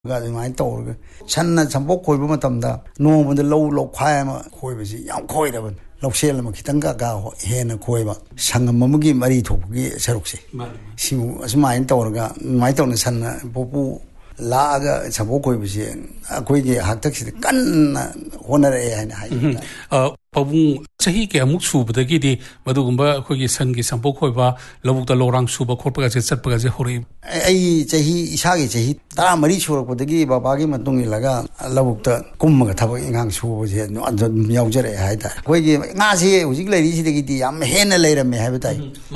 ꯑꯗꯨꯃꯥꯏꯅ ꯇꯧꯔꯒ ꯁꯟꯅ ꯁꯝꯄꯣꯛ ꯈꯣꯏꯕ ꯃꯇꯝꯗ ꯅꯣꯡꯃꯗ ꯂꯧꯈꯥꯏ ꯑꯃ ꯈꯣꯏꯕꯁꯤ ꯌꯥꯝ ꯈꯣꯏꯔꯕꯅꯤ ꯂꯧꯁꯦꯜ ꯑꯃ ꯈꯤꯇꯪ ꯍꯦꯟꯅ ꯈꯣꯏꯕ ꯁꯪꯒꯝ ꯑꯃꯒꯤ ꯃꯔꯤ ꯊꯣꯛꯄꯒꯤ ꯁꯔꯨꯛꯁꯦ ꯁꯤꯕꯨ ꯑꯁꯨꯃꯥꯏꯅ ꯇꯧꯔꯒ ꯑꯗꯨꯃꯥꯏꯅ ꯇꯧꯅ ꯁꯟꯅ ꯄꯣꯄꯨ ꯂꯥꯛꯑꯒ ꯁꯝꯄꯣꯛ ꯈꯣꯏꯕꯁꯤ ꯑꯩꯈꯣꯏꯒꯤ ꯍꯥꯛꯇꯛꯁꯤꯗ ꯀꯟꯅ ꯍꯣꯠꯅꯔꯛꯑꯦ ꯍꯥꯏꯅ ꯍꯥꯏꯖ ꯄꯥꯕꯨꯡ ꯆꯍꯤ ꯀꯌꯥꯃꯨꯛ ꯁꯨꯕꯗꯒꯤꯗꯤ ꯃꯗꯨꯒꯨꯝꯕ ꯑꯩꯈꯣꯏꯒꯤ ꯁꯟꯒꯤ ꯁꯝꯄꯣꯛ ꯈꯣꯏꯕ ꯂꯧꯕꯨꯛꯇ ꯂꯧꯔꯥꯡ ꯁꯨꯕ ꯈꯣꯠꯄꯒꯁꯦ ꯆꯠꯄꯒꯁꯦ ꯍꯧꯔꯛꯏ? ꯑꯩ ꯏꯁꯥꯒꯤ ꯆꯍꯤ 14 ꯁꯨꯔꯛꯄꯗꯒꯤ ꯕꯕꯥꯒꯤ ꯃꯇꯨꯡ ꯏꯜꯂꯒ ꯂꯧꯕꯨꯛꯇ ꯀꯨꯝꯃꯒ ꯊꯕꯛ ꯏꯟꯈꯥꯡ ꯁꯨꯕꯁꯦ ꯑꯗꯨꯝ ꯌꯥꯎꯖꯔꯛꯑꯦ ꯍꯥꯏꯇꯥꯔꯦ. ꯑꯩꯈꯣꯏꯒꯤ ꯉꯥꯁꯦ ꯍꯧꯖꯤꯛ ꯂꯩꯔꯤꯁꯤꯗꯒꯤꯗꯤ ꯌꯥꯝ ꯍꯦꯟꯅ ꯂꯩꯔꯝꯃꯦ ꯍꯥꯏꯕ ꯇꯥꯏ.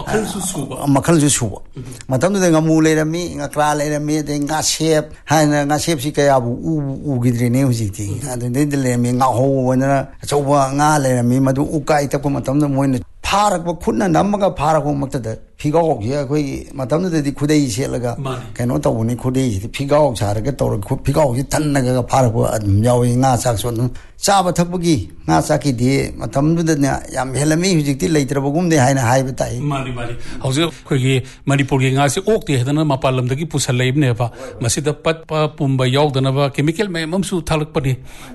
ꯃꯈꯜꯁꯨ ꯁꯨꯕ ꯃꯇꯝꯗꯨꯗ ꯉꯥꯃꯨ ꯂꯩꯔꯝꯃꯤ, ꯉꯀ꯭ꯔꯥ ꯂꯩꯔꯝꯃꯤ, ꯑꯗꯩ ꯉꯥꯁꯦꯞ ꯍꯥꯏꯅ ꯉꯥꯁꯦꯞꯁꯤ ꯀꯌꯥꯕꯨ ꯎꯈꯤꯗ꯭ꯔꯦꯅꯦ ꯍꯧꯖꯤꯛꯇꯤ. ꯑꯗꯨꯗꯩꯗ ꯂꯩꯔꯝꯃꯤ ꯉꯥꯍꯧ ꯑꯣꯏꯅ ꯑꯆꯧꯕ ꯉꯥ ꯂꯩꯔꯝꯃꯤ. ꯃꯗꯨ ꯎꯀꯥꯏ ꯇꯛꯄ ꯃꯇꯝꯗ ꯃꯣꯏꯅ ꯐꯥꯔꯛꯄ ꯈꯨꯠꯅ ꯅꯝꯃꯒ ꯐꯥꯔꯛꯄ ꯃꯛꯇꯗ ꯐꯤꯒꯥꯎꯁꯦ ꯑꯩꯈꯣꯏꯒꯤ ꯃꯇꯝꯗꯨꯗꯗꯤ ꯈꯨꯗꯩ ꯁꯦꯠꯂꯒ ꯀꯩꯅꯣ ꯇꯧꯕꯅꯤ. ꯈꯨꯗꯩꯁꯤꯗꯤ ꯐꯤꯒꯥꯎ ꯁꯥꯔꯒ ꯇꯧꯔꯒ ꯐꯤꯒꯥꯎꯁꯤ ꯊꯟꯅꯒ ꯐꯥꯔꯛꯄ ꯑꯗꯨꯝ ꯌꯥꯎꯏ. ꯉꯥ ꯆꯥꯛꯁꯨ ꯑꯗꯨꯝ ꯆꯥꯕ ꯊꯛꯄꯒꯤ ꯉꯥ ꯆꯥꯛꯀꯤꯗꯤ ꯃꯇꯝꯗꯨꯗꯅ ꯌꯥꯝ ꯍꯦꯜꯂꯝꯃꯤ. ꯍꯧꯖꯤꯛꯇꯤ ꯂꯩꯇ꯭ꯔꯕꯒꯨꯝꯗꯦ ꯍꯥꯏꯅ ꯍꯥꯏꯕ ꯇꯥꯏ. ꯃꯥꯅꯤ. ꯍꯧꯖꯤꯛ ꯑꯩꯈꯣꯏꯒꯤ ꯃꯅꯤꯄꯨꯔꯒꯤ ꯉꯥꯁꯤ ꯑꯣꯛꯇꯦ ꯍꯥꯏꯗꯅ ꯃꯄꯥꯟ ꯂꯝꯗꯒꯤ ꯄꯨꯁꯜꯂꯛꯏꯕꯅꯦꯕ. ꯃꯁꯤꯗ ꯄꯠꯄ ꯄꯨꯝꯕ ꯌꯥꯎꯗꯅꯕ ꯀꯦꯃꯤꯀꯦꯜ ꯃꯌꯥꯝ ꯑꯃꯁꯨ ꯊꯥꯛꯂꯛꯄꯅꯤ.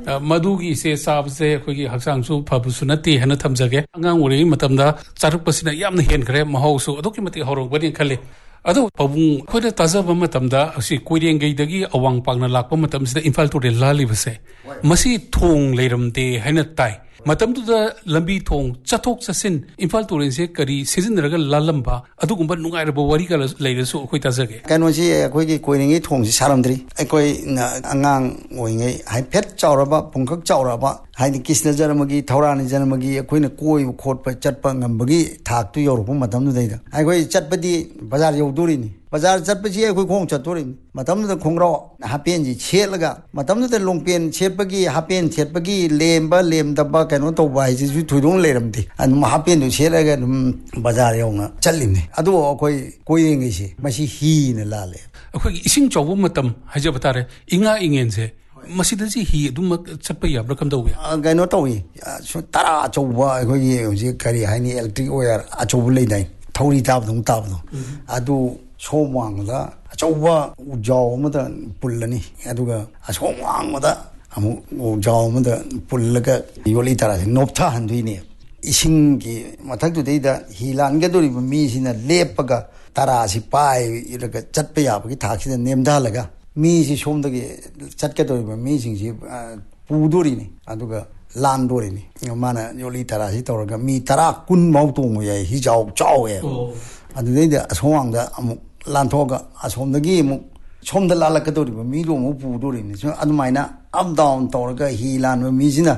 ꯃꯗꯨꯒꯤꯁꯦ ꯆꯥꯕꯁꯦ ꯑꯩꯈꯣꯏꯒꯤ ꯍꯛꯆꯥꯡꯁꯨ ꯐꯕꯁꯨ ꯅꯠꯇꯦ ꯍꯥꯏꯅ ꯊꯝꯖꯒꯦ. ꯑꯉꯥꯡ ꯑꯣꯏꯔꯤꯉꯩ ꯃꯇꯝꯗ ꯆꯥꯔꯛꯄꯁꯤꯅ ꯌꯥꯝꯅ ꯍꯦꯟꯈ꯭ꯔꯦ. ꯃꯍꯥꯎꯁꯨ ꯑꯗꯨꯛꯀꯤ ꯃꯇꯤꯛ ꯍꯧꯔꯛꯄꯅꯤ ꯈꯜꯂꯤ. ꯑꯗꯣ ꯄꯥꯕꯨꯡ ꯑꯩꯈꯣꯏꯅ ꯇꯥꯖꯕ ꯃꯇꯝꯗ ꯑꯁꯤ ꯀꯣꯏꯔꯦꯡꯒꯩꯗꯒꯤ ꯑꯋꯥꯡ ꯄꯥꯛꯅ ꯂꯥꯛꯄ ꯃꯇꯝꯁꯤꯗ ꯏꯝꯐꯥꯜ ꯇꯨꯔꯦꯜ ꯂꯥꯜꯂꯤꯕꯁꯦ ꯃꯁꯤ ꯊꯣꯡ ꯂꯩꯔꯝꯗꯦ ꯍꯥꯏꯅ ꯇꯥꯏ. ꯃꯇꯝꯗꯨꯗ ꯂꯝꯕꯤ ꯊꯣꯡ ꯆꯠꯊꯣꯛ ꯆꯠꯁꯤꯟ ꯏꯝꯐꯥꯜ ꯇꯨꯔꯦꯜꯁꯦ ꯀꯔꯤ ꯁꯤꯖꯤꯟꯅꯔꯒ ꯂꯥꯜꯂꯝꯕ ꯑꯗꯨꯒꯨꯝꯕ ꯅꯨꯡꯉꯥꯏꯔꯕ ꯋꯥꯔꯤꯒ ꯂꯩꯔꯁꯨ ꯑꯩꯈꯣꯏ ꯇꯥꯖꯒꯦ. ꯀꯩꯅꯣꯁꯤ ꯑꯩꯈꯣꯏꯒꯤ ꯀꯣꯏꯔꯦꯡꯒꯩ ꯊꯣꯡꯁꯤ ꯁꯥꯔꯝꯗ꯭ꯔꯤ. ꯑꯩꯈꯣꯏ ꯑꯉꯥꯡ ꯑꯣꯏꯔꯤꯉꯩ ꯍꯥꯏꯐꯦꯠ ꯆꯥꯎꯔꯕ ꯄꯨꯡꯈꯛ ꯆꯥꯎꯔꯕ ꯍꯥꯏꯗꯤ ꯀ꯭ꯔꯤꯁꯅ ꯖꯔꯃꯒꯤ ꯊꯧꯔꯥꯅꯤ ꯖꯔꯃꯒꯤ ꯑꯩꯈꯣꯏꯅ ꯀꯣꯏꯕ ꯈꯣꯠꯄ ꯆꯠꯄ ꯉꯝꯕꯒꯤ ꯊꯥꯛꯇꯨ ꯌꯧꯔꯛꯄ ꯃꯇꯝꯗꯨꯗꯩꯗ ꯑꯩꯈꯣই ꯆꯠꯄꯗꯤ ꯕꯖꯥꯔ ꯌꯧꯗꯣꯔꯤꯅꯤ. ꯕꯖꯥꯔ ꯆꯠꯄꯁꯤ ꯑꯩꯈꯣꯏ ꯈꯣꯡ ꯆꯠꯇꯣꯔꯤꯅꯤ. ꯃꯇꯝꯗꯨꯗ ꯈꯣꯡꯒ꯭ꯔꯥꯎ ꯍꯥꯄꯦꯟꯁꯤ ꯁꯦꯠꯂꯒ ꯃꯇꯝꯗꯨꯗ ꯂꯣꯡꯄꯦꯟ ꯁꯦꯠꯄꯒꯤ ꯍꯥꯄꯦꯟ ꯁꯦꯠꯄꯒꯤ ꯂꯦꯝꯕ ꯂꯦꯝꯗꯕ ꯀꯩꯅꯣ ꯇꯧꯕ ꯍꯥꯏꯁꯤꯁꯨ ꯊꯣꯏꯗꯣꯛꯅ ꯂꯩꯔꯝꯗꯦ. ꯑꯗꯨꯝ ꯍꯥꯄꯦꯟꯗꯨ ꯁꯦꯠꯂꯒ ꯑꯗꯨꯝ ꯕꯖꯥꯔ ꯌꯧꯅ ꯆꯠꯂꯤꯅꯤ. ꯑꯗꯨ ꯑꯩꯈꯣꯏ ꯀꯣꯏꯔꯦꯡꯒꯩꯁꯦ ꯃꯁꯤ ꯍꯤꯅ ꯂꯥꯜꯂꯦ. ꯑꯩꯈꯣꯏꯒꯤ ꯏꯁꯤꯡ ꯆꯥꯎꯕ ꯃꯇꯝ ꯍꯥꯏꯖꯕ ꯇꯥꯔꯦ. ꯏꯉꯥ ꯏꯉꯦꯟꯁꯦ ꯃꯁꯤꯗꯁꯤ ꯍꯤ ꯑꯗꯨꯃꯛ ꯆꯠꯄ ꯌꯥꯕ꯭ꯔꯥ ꯀꯝꯗꯧꯏ? ꯀꯩꯅꯣ ꯇꯧꯏ. ꯇꯔꯥ ꯑꯆꯧꯕ ꯑꯩꯈꯣꯏꯒꯤ ꯍꯧꯖꯤꯛ ꯀꯔꯤ ꯍꯥꯏꯅꯤ ꯏꯂꯦꯛꯇ꯭ꯔꯤꯛ ꯑꯣꯌꯥꯔ ꯑꯆꯧꯕ ꯂꯩꯗꯥꯏ ꯊꯧꯔꯤ ꯇꯥꯕꯗꯣ ꯑꯗꯨ ꯁꯣꯝ ꯋꯥꯡꯃꯗ ꯑꯆꯧꯕ ꯎꯖꯥꯎ ꯑꯃꯗ ꯄꯨꯜꯂꯅꯤ. ꯑꯗꯨꯒ ꯑꯁꯣꯝ ꯋꯥꯡꯃꯗ ꯑꯃꯨꯛ ꯎꯖꯥꯎ ꯑꯃꯗ ꯄꯨꯜꯂꯒ ꯌꯣꯠꯂꯤ ꯇꯔꯥꯁꯦ ꯅꯣꯞꯊꯍꯟꯗꯣꯏꯅꯦ. ꯏꯁꯤꯡꯒꯤ ꯃꯊꯛꯇꯨꯗꯩꯗ ꯍꯤ ꯂꯥꯟꯒꯗꯧꯔꯤꯕ ꯃꯤꯁꯤꯅ ꯂꯦꯞꯄꯒ ꯇꯔꯥꯁꯤ ꯄꯥꯏꯔꯒ ꯆꯠꯄ ꯌꯥꯕꯒꯤ ꯊꯥꯛꯁꯤꯗ ꯅꯦꯝꯊꯍꯜꯂꯒ ꯃꯤꯁꯤ ꯁꯣꯝꯗꯒꯤ ꯆꯠꯀꯗꯧꯔꯤꯕ ꯃꯤꯁꯤꯡꯁꯤ ꯄꯨꯗꯣꯔꯤꯅꯤ. ꯑꯗꯨꯒ ꯂꯥꯟꯗꯣꯔꯤꯅꯤ. ꯃꯥꯅ ꯌꯣꯠꯂꯤ ꯇꯔꯥꯁꯤ ꯇꯧꯔꯒ ꯃꯤ 10-20 ꯇꯣꯡꯕ ꯌꯥꯏ. ꯍꯤꯖꯥꯎ ꯆꯥꯎꯋꯦꯕ. ꯑꯗꯨꯗꯩꯗ ꯑꯁꯣꯝꯋꯥꯡꯗ ꯑꯃꯨꯛ ꯂꯥꯟꯊꯣꯛꯑꯒ ꯑꯁꯣꯝꯗꯒꯤ ꯑꯃꯨꯛ ꯁꯣꯝꯗ ꯂꯥꯜꯂꯛꯀꯗꯧꯔꯤꯕ ꯃꯤꯗꯣ ꯑꯃꯨꯛ ꯄꯨꯗꯣꯔꯤꯅꯤ. ꯑꯗꯨꯃꯥꯏꯅ ꯑꯞ ꯗꯥꯎꯟ ꯇꯧꯔꯒ ꯍꯤ ꯂꯥꯟꯕ ꯃꯤꯁꯤꯅ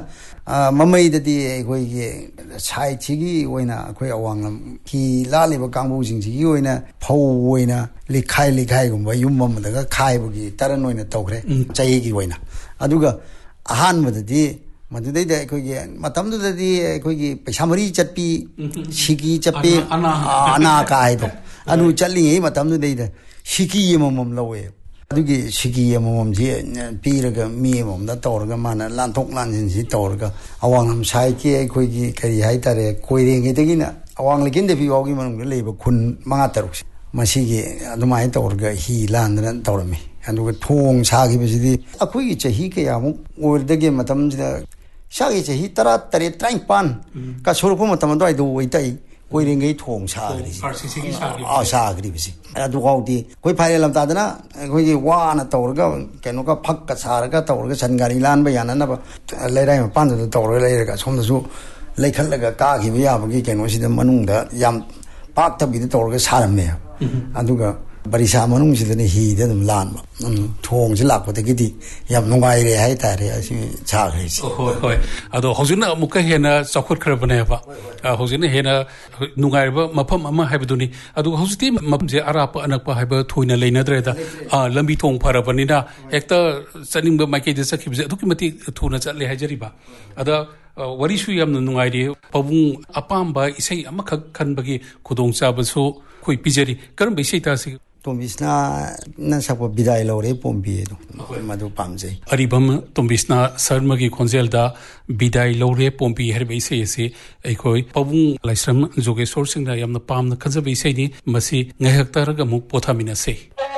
ꯃꯃꯩꯗꯗꯤ ꯑꯩꯈꯣꯏꯒꯤ ꯁꯥꯏꯠꯁꯤꯒꯤ ꯑꯣꯏꯅ ꯑꯩꯈꯣই ꯑꯋꯥꯡꯂꯝ ꯍꯤ ꯂꯥꯜꯂꯤꯕ ꯀꯥꯡꯕꯨꯁꯤꯡꯁꯤꯒꯤ ꯑꯣꯏꯅ ꯐꯧ ꯑꯣꯏꯅ ꯂꯤꯈꯥꯏꯒꯨꯝꯕ ꯌꯨꯝ ꯑꯃꯗꯒ ꯈꯥꯏꯕꯒꯤ ꯇꯔꯟ ꯑꯣꯏꯅ ꯇꯧꯈ꯭ꯔꯦ ꯆꯍꯤꯒꯤ ꯑꯣꯏꯅ. ꯑꯗꯨꯒ ꯑꯍꯥꯟꯕꯗꯗꯤ ꯃꯗꯨꯗꯩꯗ ꯑꯩꯈꯣꯏꯒꯤ ꯃꯇꯝꯗꯨꯗꯗꯤ ꯑꯩꯈꯣꯏꯒꯤ ꯄꯩꯁꯥ ꯃꯔꯤ ꯆꯠꯄꯤ ꯁꯤꯀꯤ ꯆꯠꯄꯤ ꯑꯅꯥ ꯀꯥꯏꯗꯣ ꯑꯗꯨ ꯆꯠꯂꯤꯉꯩ ꯃꯇꯝꯗꯨꯗꯩꯗ ꯁꯤꯀꯤ ꯑꯃꯃꯝ ꯂꯧꯋꯦ. ꯑꯗꯨꯒꯤ ꯁꯤꯀꯤ ꯑꯃꯃꯝꯁꯤ ꯄꯤꯔꯒ ꯃꯤ ꯑꯃꯃꯝꯗ ꯇꯧꯔꯒ ꯃꯥꯅ ꯂꯥꯟꯊꯣꯛ ꯂꯥꯟꯁꯤꯟꯁꯤ ꯇꯧꯔꯒ ꯑꯋꯥꯡꯂꯝ ꯁꯥꯏꯠꯀꯤ ꯑꯩꯈꯣꯏꯒꯤ ꯀꯔꯤ ꯍꯥꯏꯇꯥꯔꯦ ꯀꯣꯏꯔꯦꯡꯒꯩꯗꯒꯤꯅ ꯑꯋꯥꯡ ꯂꯩꯀꯤꯟꯗꯕꯤ ꯐꯥꯎꯒꯤ ꯃꯅꯨꯡꯗ ꯂꯩꯕ ꯈꯨꯟ 5-6ꯁꯦ ꯃꯁꯤꯒꯤ ꯑꯗꯨꯃꯥꯏꯅ ꯇꯧꯔꯒ ꯍꯤ ꯂꯥꯟꯗꯅ ꯇꯧꯔꯝꯃꯤ. ꯑꯗꯨꯒ ꯊꯣꯡ ꯁꯥꯈꯤꯕꯁꯤꯗꯤ ꯑꯩꯈꯣꯏꯒꯤ ꯆꯍꯤ ꯀꯌꯥꯃꯨꯛ ꯑꯣꯏꯔꯗꯒꯦ ꯃꯇꯝꯁꯤꯗ ꯏꯁꯥꯒꯤ ꯆꯍꯤ 18-19 ꯀ ꯁꯨꯔꯛꯄ ꯃꯇꯝ ꯑꯗꯨꯋꯥꯏꯗ ꯑꯣꯏꯇꯥꯏ ꯀꯣꯏꯔꯦꯡꯒꯩ ꯊꯣꯡ ꯁꯥꯈ꯭ꯔꯤꯕꯁꯤ. ꯑꯗꯨꯐꯥꯎꯗꯤ ꯑꯩꯈꯣꯏ ꯐꯥꯏꯔꯦꯜ ꯂꯝꯇꯥꯗꯅ ꯑꯩꯈꯣꯏꯒꯤ ꯋꯥꯅ ꯇꯧꯔꯒ ꯀꯩꯅꯣꯒ ꯐꯛꯀ ꯁꯥꯔꯒ ꯇꯧꯔꯒ ꯁꯟ ꯒꯥꯔꯤ ꯂꯥꯟꯕ ꯌꯥꯅꯅꯕ ꯂꯩꯔꯥꯏ ꯃꯄꯥꯟꯗꯨꯗ ꯇꯧꯔꯒ ꯂꯩꯔꯒ ꯁꯣꯝꯗꯁꯨ ꯂꯩꯈꯠꯂꯒ ꯀꯥꯈꯤꯕ ꯌꯥꯕꯒꯤ ꯀꯩꯅꯣꯁꯤꯗ ꯃꯅꯨꯡꯗ ꯌꯥꯝ ꯄꯥꯛꯇꯕꯤꯗ ꯇꯧꯔꯒ ꯁꯥꯔꯝꯃꯦꯕ. ꯑꯗꯨꯒ ꯕꯔꯤꯁꯥ ꯃꯅꯨꯡꯁꯤꯗꯅ ꯍꯤꯗ ꯑꯗꯨꯝ ꯂꯥꯟꯕ. ꯊꯣꯡꯁꯤ ꯂꯥꯛꯄꯗꯒꯤꯗꯤ ꯌꯥꯝ ꯅꯨꯡꯉꯥꯏꯔꯦ ꯍꯥꯏꯇꯥꯔꯦ ꯑꯁꯤ ꯁꯥꯈ꯭ꯔꯤꯁꯤ. ꯍꯣꯏ. ꯑꯗꯣ ꯍꯧꯖꯤꯛꯅ ꯑꯃꯨꯛꯀ ꯍꯦꯟꯅ ꯆꯥꯎꯈꯠꯈ꯭ꯔꯕꯅꯦꯕ. ꯍꯧꯖꯤꯛꯅ ꯍꯦꯟꯅ ꯅꯨꯡꯉꯥꯏꯔꯕ ꯃꯐꯝ ꯑꯃ ꯍꯥꯏꯕꯗꯨꯅꯤ. ꯑꯗꯨꯒ ꯍꯧꯖꯤꯛꯇꯤ ꯃꯐꯝꯁꯦ ꯑꯔꯥꯞꯄ ꯑꯅꯛꯄ ꯍꯥꯏꯕ ꯊꯣꯏꯅ ꯂꯩꯅꯗ꯭ꯔꯦꯗ. ꯂꯝꯕꯤ ꯊꯣꯡ ꯐꯔꯕꯅꯤꯅ ꯍꯦꯛꯇ ꯆꯠꯅꯤꯡꯕ ꯃꯥꯏꯀꯩꯗ ꯆꯠꯈꯤꯕꯁꯦ ꯑꯗꯨꯛꯀꯤ ꯃꯇꯤꯛ ꯊꯨꯅ ꯆꯠꯂꯦ ꯍꯥꯏꯖꯔꯤꯕ. ꯑꯗ ꯋꯥꯔꯤꯁꯨ ꯌꯥꯝꯅ ꯅꯨꯡꯉꯥꯏꯔꯤ. ꯄꯥꯕꯨꯡ ꯑꯄꯥꯝꯕ ꯏꯁꯩ ꯑꯃꯈꯛ ꯈꯟꯕꯒꯤ ꯈꯨꯗꯣꯡꯆꯥꯕꯁꯨ ꯑꯩꯈꯣꯏ ꯄꯤꯖꯔꯤ. ꯀꯔꯝꯕ ꯏꯁꯩ ꯇꯥꯁꯤ? ꯇꯣꯝꯕꯤꯁꯅꯥꯅ ꯁꯛꯄ ꯕꯤꯗꯥꯏ ꯂꯧꯔꯦ ꯄꯣꯝꯕꯤ ꯑꯗꯣ ꯃꯗꯨ ꯄꯥꯝꯖꯩ. ꯑꯔꯤꯕꯝ ꯇꯣꯝꯕꯤꯁꯅꯥ ꯁꯔꯃꯒꯤ ꯈꯣꯟꯖꯦꯜꯗ ꯕꯤꯗꯥꯏ ꯂꯧꯔꯦ ꯄꯣꯝꯕꯤ ꯍꯥꯏꯔꯤꯕ ꯏꯁꯩ ꯑꯁꯤ ꯑꯩꯈꯣꯏ ꯄꯥꯕꯨꯡ ꯂꯥꯏꯁ꯭ꯔꯝ ꯖꯣꯒꯦꯁꯣꯔꯁꯤꯡꯅ ꯌꯥꯝꯅ ꯄꯥꯝꯅ ꯈꯟꯖꯕ ꯏꯁꯩꯅꯤ. ꯃꯁꯤ ꯉꯥꯏꯍꯥꯛ ꯇꯥꯔꯒ ꯑꯃꯨꯛ ꯄꯣꯊꯥꯃꯤꯟꯅꯁꯤ.